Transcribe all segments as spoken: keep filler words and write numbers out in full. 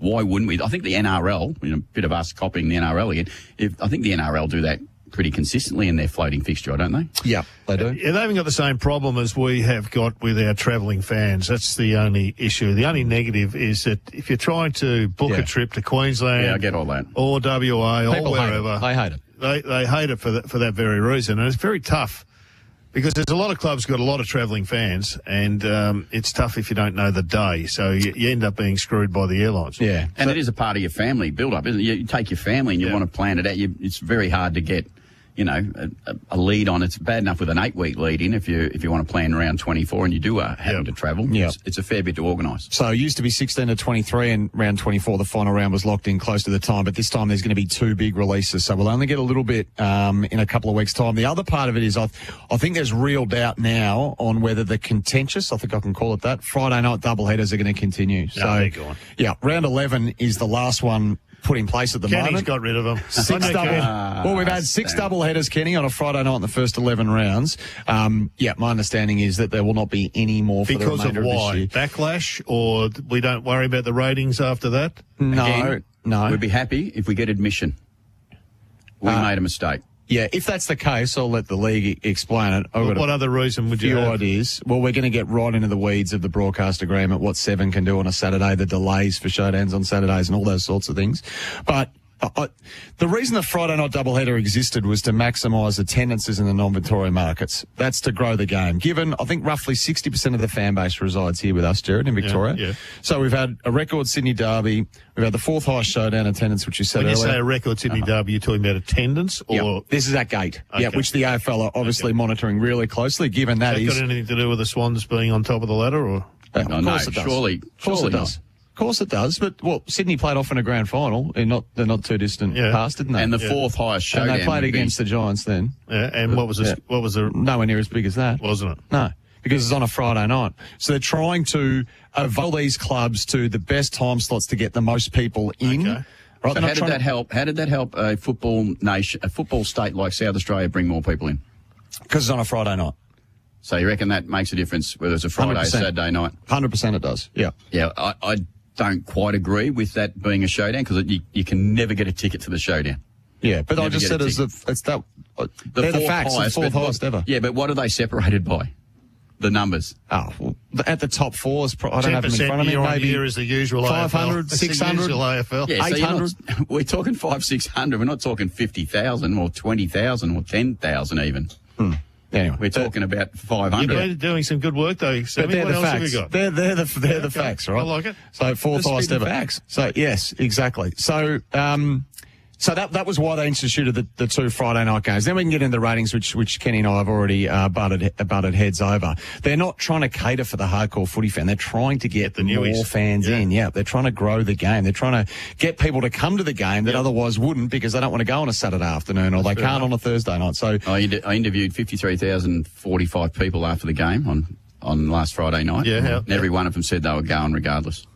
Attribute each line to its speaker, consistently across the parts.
Speaker 1: why wouldn't we? I think the N R L, you know, a bit of us copying the N R L again, if, I think the N R L do that pretty consistently in their floating fixture, don't they?
Speaker 2: Yeah, they do.
Speaker 3: Yeah, they haven't got the same problem as we have got with our travelling fans. That's the only issue. The only negative is that if you're trying to book
Speaker 2: Yeah.
Speaker 3: a trip to Queensland,
Speaker 1: Yeah, I get all that.
Speaker 3: or W A, or
Speaker 2: People
Speaker 3: wherever,
Speaker 2: hate it. They hate it.
Speaker 3: They, they hate it for that, for that very reason. And it's very tough because there's a lot of clubs got a lot of travelling fans, and um, it's tough if you don't know the day. So you, you end up being screwed by the airlines.
Speaker 2: Yeah.
Speaker 1: And it is a part of your family build-up, isn't it? You, you take your family and you
Speaker 3: Yeah.
Speaker 1: want to plan it out. You, it's very hard to get, you know, a, a lead on. It's bad enough with an eight-week lead in if you if you want to plan around twenty-four and you do uh, happen
Speaker 3: Yep.
Speaker 1: to travel.
Speaker 2: Yep.
Speaker 1: It's, it's a fair bit to organise.
Speaker 2: So it used to be sixteen to twenty-three, and round twenty-four, the final round was locked in close to the time. But this time there's going to be two big releases, so we'll only get a little bit um, in a couple of weeks' time. The other part of it is I, I think there's real doubt now on whether the contentious, I think I can call it that, Friday night doubleheaders are going to continue. So
Speaker 3: they're gone.
Speaker 2: yeah, round eleven is the last one put in place at the
Speaker 3: Kenny's
Speaker 2: moment.
Speaker 3: got rid of them.
Speaker 2: Six double, well, we've had six double headers, Kenny, on a Friday night in the first eleven rounds. Um, yeah, my understanding is that there will not be any more for the
Speaker 3: Because of
Speaker 2: remainder of,
Speaker 3: why?
Speaker 2: this year.
Speaker 3: Backlash, or we don't worry about the ratings after that?
Speaker 2: No,
Speaker 1: Again,
Speaker 2: no.
Speaker 1: We'd be happy if we get admission. We
Speaker 2: Uh,
Speaker 1: made a mistake.
Speaker 2: Yeah, if that's the case, I'll let the league e- explain it. I've got
Speaker 3: What
Speaker 2: a
Speaker 3: other reason would you
Speaker 2: few
Speaker 3: have?
Speaker 2: ideas. Well, we're going to get right into the weeds of the broadcast agreement, what Seven can do on a Saturday, the delays for showdowns on Saturdays and all those sorts of things. But I, I, the reason the Friday night doubleheader existed was to maximise attendances in the non-Victoria markets. That's to grow the game. Given, I think, roughly sixty percent of the fan base resides here with us, Jared, in Victoria.
Speaker 3: yeah.
Speaker 2: So we've had a record Sydney Derby. We've had the fourth highest showdown attendance, which you said
Speaker 3: When you
Speaker 2: earlier.
Speaker 3: say a record Sydney Derby, you're talking about attendance, or
Speaker 2: Yeah, this is at gate. Yeah,
Speaker 3: Okay.
Speaker 2: which the A F L are obviously monitoring really closely, given that
Speaker 3: has that
Speaker 2: is...
Speaker 3: got anything to do with the Swans being on top of the ladder, or?
Speaker 2: Uh,
Speaker 1: No,
Speaker 2: of
Speaker 1: no,
Speaker 2: course it does.
Speaker 1: surely-
Speaker 2: of course
Speaker 1: surely
Speaker 2: it does. Of course it does. But well, Sydney played off in a grand final. They're not. They're not too distant
Speaker 3: Yeah.
Speaker 2: past, didn't they?
Speaker 1: And the
Speaker 3: Yeah.
Speaker 1: fourth highest showdown.
Speaker 2: And they played
Speaker 1: would be-
Speaker 2: against the Giants then.
Speaker 3: Yeah, and what was the,
Speaker 2: Yeah.
Speaker 3: what was the,
Speaker 2: Nowhere near as big as that.
Speaker 3: wasn't it?
Speaker 2: No, because it's on a Friday night. So they're trying to avail these clubs to the best time slots to get the most people in.
Speaker 3: Okay.
Speaker 2: Right,
Speaker 1: So
Speaker 2: they're
Speaker 1: how
Speaker 2: not
Speaker 1: did
Speaker 2: trying
Speaker 1: that
Speaker 2: to-
Speaker 1: help? How did that help a football nation, a football state like South Australia, bring more people in?
Speaker 2: Because it's on a Friday night.
Speaker 1: So you reckon that makes a difference whether it's a Friday or
Speaker 2: one hundred percent.
Speaker 1: Saturday night?
Speaker 2: one hundred percent it does. Yeah.
Speaker 1: Yeah, I, I don't quite agree with that being a showdown because you, you can never get a ticket to the showdown.
Speaker 2: Yeah, but I
Speaker 1: Never
Speaker 2: just
Speaker 1: get
Speaker 2: said
Speaker 1: a
Speaker 2: as the, it's that. Uh,
Speaker 1: The
Speaker 2: they're the
Speaker 1: fourth
Speaker 2: facts.
Speaker 1: highest,
Speaker 2: the fourth
Speaker 1: but
Speaker 2: highest
Speaker 1: what-
Speaker 2: ever.
Speaker 1: Yeah, but what are they separated by? The numbers.
Speaker 2: Oh, well, at the top four is. Pro- I don't
Speaker 3: ten
Speaker 2: have them in
Speaker 3: percent
Speaker 2: front of me.
Speaker 3: year on
Speaker 2: Maybe
Speaker 3: year is the usual
Speaker 2: five hundred,
Speaker 3: A F L. It's the
Speaker 2: six hundred.
Speaker 3: usual A F L.
Speaker 1: Yeah, so you're
Speaker 2: eight hundred.
Speaker 1: not- we're talking five, six hundred. We're not talking fifty thousand or twenty thousand or ten thousand even.
Speaker 2: Anyway,
Speaker 1: We're talking about five
Speaker 3: You've
Speaker 1: hundred.
Speaker 3: been doing some good work, though.
Speaker 2: But
Speaker 3: Sammy.
Speaker 2: they're
Speaker 3: What
Speaker 2: the
Speaker 3: else have
Speaker 2: facts.
Speaker 3: we got?
Speaker 2: They're, they're the they're the
Speaker 3: okay.
Speaker 2: facts, right?
Speaker 3: I like it.
Speaker 2: So fourth
Speaker 1: The
Speaker 2: highest
Speaker 1: spitting
Speaker 2: ever.
Speaker 1: facts.
Speaker 2: So yes, exactly. So um, so that that was why they instituted the, the two Friday night games. Then we can get into the ratings, which which Kenny and I have already uh, butted butted heads over. They're not trying to cater for the hardcore footy fan. They're trying to get,
Speaker 3: the
Speaker 2: more
Speaker 3: newies.
Speaker 2: fans
Speaker 3: Yeah.
Speaker 2: in. Yeah, they're trying to grow the game. They're trying to get people to come to the game that otherwise wouldn't because they don't want to go on a Saturday afternoon or they can't on a Thursday night. So
Speaker 1: I, inter- I interviewed fifty-three thousand forty-five people after the game on, on last Friday night.
Speaker 3: Yeah, how-
Speaker 1: and every one of them said they were going regardless.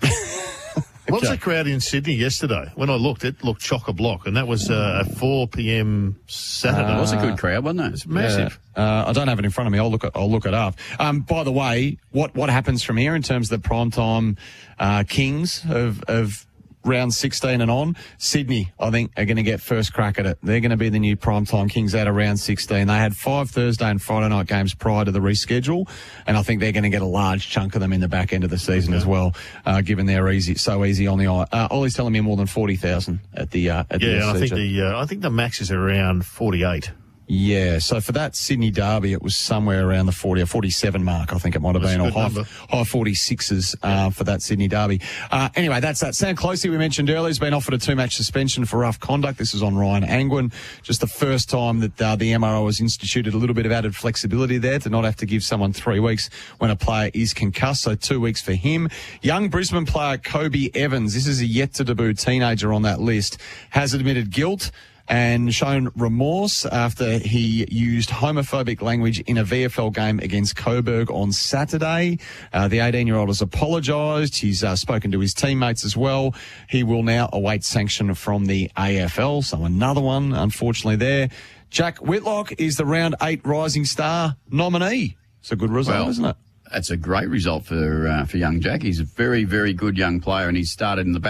Speaker 3: What was the crowd in Sydney yesterday? When I looked, it looked chock-a-block, and that was uh, a four p.m. Saturday.
Speaker 1: It was a good crowd, wasn't it?
Speaker 3: It's massive.
Speaker 2: Uh, I don't have it in front of me. I'll look it. I'll look it up. Um, by the way, what what happens from here in terms of the primetime uh, kings of of round sixteen and on? Sydney, I think, are going to get first crack at it. They're going to be the new primetime kings out of round sixteen. They had five Thursday and Friday night games prior to the reschedule, and I think they're going to get a large chunk of them in the back end of the season as well, uh, given they're easy, so easy on the eye. Uh, Ollie's telling me more than forty thousand at the uh, at
Speaker 3: Yeah,
Speaker 2: the
Speaker 3: and I think
Speaker 2: S C G.
Speaker 3: the uh, I think the max is around forty-eight.
Speaker 2: Yeah, so for that Sydney Derby, it was somewhere around the forty or forty-seven mark, I think it might have
Speaker 3: That's
Speaker 2: been,
Speaker 3: a
Speaker 2: or
Speaker 3: good
Speaker 2: high,
Speaker 3: number.
Speaker 2: high forty-sixes uh, for that Sydney Derby. Uh, anyway, that's that. Sam Closey, we mentioned earlier, has been offered a two-match suspension for rough conduct. This is on Ryan Angwin. Just the first time that uh, the M R O has instituted a little bit of added flexibility there to not have to give someone three weeks when a player is concussed, so two weeks for him. Young Brisbane player Kobe Evans, this is a yet-to-debut teenager on that list, has admitted guilt and shown remorse after he used homophobic language in a V F L game against Coburg on Saturday. Uh, the eighteen-year-old has apologised. He's uh, spoken to his teammates as well. He will now await sanction from the A F L. So another one, unfortunately, there. Jack Whitlock is the round eight Rising Star nominee. It's a good result,
Speaker 1: Well,
Speaker 2: isn't it?
Speaker 1: That's a great result for uh, for young Jack. He's a very, very good young player, and he's started in the back.